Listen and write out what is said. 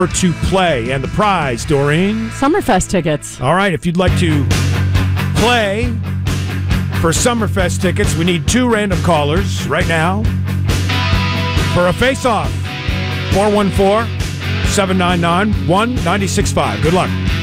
to play. And the prize, Doreen? Summerfest tickets. All right, if you'd like to play for Summerfest tickets, we need 2 random callers right now for a face-off. 414-799-1965. Good luck.